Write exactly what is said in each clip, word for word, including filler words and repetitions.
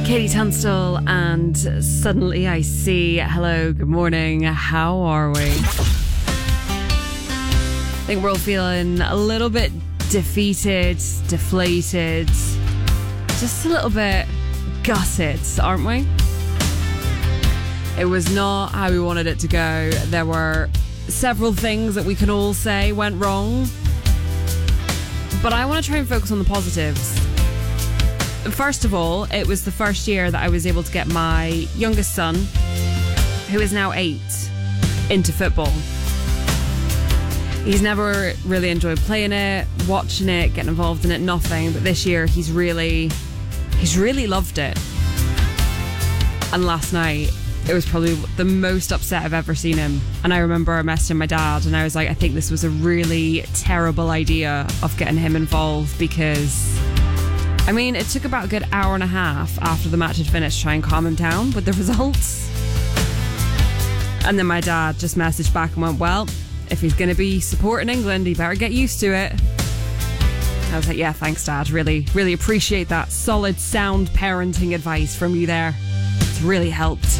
Katie Tunstall and Suddenly I See. Hello, good morning. How are we? I think we're all feeling a little bit defeated, deflated, just a little bit gutted, aren't we? It was not how we wanted it to go. There were several things that we can all say went wrong, but I want to try and focus on the positives. First of all, it was the first year that I was able to get my youngest son, who is now eight, into football. He's never really enjoyed playing it, watching it, getting involved in it, nothing. But this year, he's really, he's really loved it. And last night, it was probably the most upset I've ever seen him. And I remember messaging my dad, and I was like, I think this was a really terrible idea of getting him involved, because I mean, it took about a good hour and a half after the match had finished to try and calm him down with the results. And then my dad just messaged back and went, well, if he's going to be supporting England, he better get used to it. I was like, yeah, thanks, Dad. Really, really appreciate that solid, sound parenting advice from you there. It's really helped.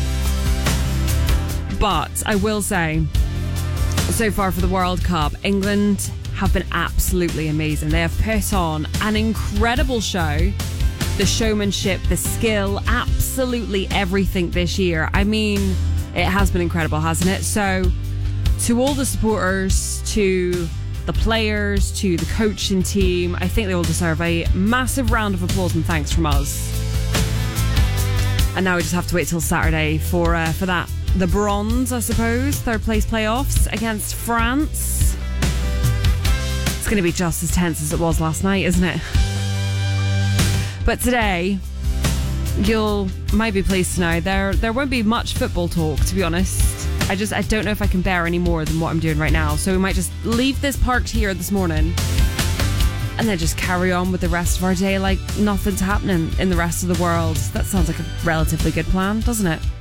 But I will say, so far for the World Cup, England have been absolutely amazing. They have put on an incredible show. The showmanship, the skill, absolutely everything this year. I mean, it has been incredible, hasn't it? So, to all the supporters, to the players, to the coaching team, I think they all deserve a massive round of applause and thanks from us. And now we just have to wait till Saturday for uh, for that. The bronze, I suppose, third place playoffs against France. It's going to be just as tense as it was last night, isn't it? But today, you'll might be pleased to know there there won't be much football talk, to be honest. I just I don't know if I can bear any more than what I'm doing right now. So we might just leave this parked here this morning and then just carry on with the rest of our day like nothing's happening in the rest of the world. That sounds like a relatively good plan, doesn't it?